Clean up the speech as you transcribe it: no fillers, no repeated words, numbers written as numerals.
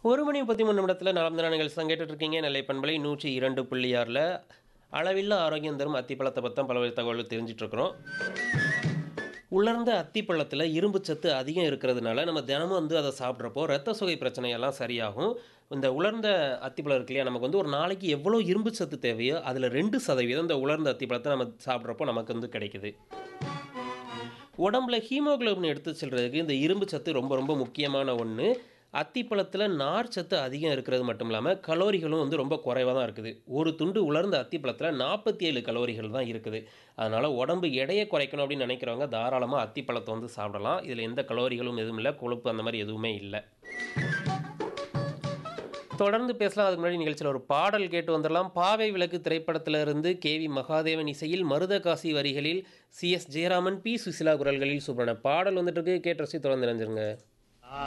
1 மணி 33 நிமிடத்துல நலம் தான நிகழ்ச்சி தான் கேட்டுட்டு இருக்கீங்க. நெல்லை பண்பலை 102.6ல அளவில்லா ஆரோக்கியம் தரும் அத்திப்பழத்த பத்தி பல்வேறு தகவல்கள் தெரிஞ்சுட்டு இருக்கிறோம். உலர்ந்த அத்திப்பழத்துல இரும்பு சத்து அதிகம் இருக்கிறதுனால, நம்ம தினமும் அத சாப்பிடுறப்போ ரத்த சோகை பிரச்சனையெல்லாம் சரியாகும். இந்த உலர்ந்த அத்திப்பழம் இருக்கு இல்லையா, நமக்கு ஒரு நாளைக்கு எவ்வளோ இரும்பு சத்து தேவையோ, அதில 2% இந்த உலர்ந்த அத்திப்பழத்த நம்ம சாப்பிடுறப்போ நமக்கு கிடைக்குது. உடம்புல ஹீமோகுளோபின் எடுத்து செல்றதுக்கு இந்த இரும்பு சத்து ரொம்ப ரொம்ப முக்கியமான ஒண்ணு. அத்திப்பழத்தில நார் சத்து அதிகம் இருக்கிறது மட்டும் இல்லாம, கலோரிகளும் ரொம்ப குறைவா தான் இருக்குது. ஒரு துண்டு உலர்ந்த அத்திப்பழத்தில 47 கலோரிகள் தான் இருக்குது. அதனால உடம்பு எடைய குறைக்கணும் அப்படின்னு நினைக்கிறவங்க தாராளமா அத்திப்பழத்த சாப்பிடலாம். இதில எந்த கலோரிகளும் எதுவும் இல்ல. கொழுப்பு அந்த மாரி எதுவுமே இல்ல. தொடர்ந்து பேசலாம். அதுக்கு முன்னாடி நிகழ்ச்சியில ஒரு பாடல் கேட்டு வந்துரலாம். பாவை விளக்கு திரைப்படத்திலிருந்து கே.வி. மகாதேவன் இசையில் மருதகாசி வரிகளில் சி.எஸ். ஜெயராமன், பி. சுசீலா குரல்களில் சூப்பரான பாடல் வந்துட்டு இருக்கு. கேட்டு ரசித்து தொடர்ந்து இணைஞ்சிருங்க.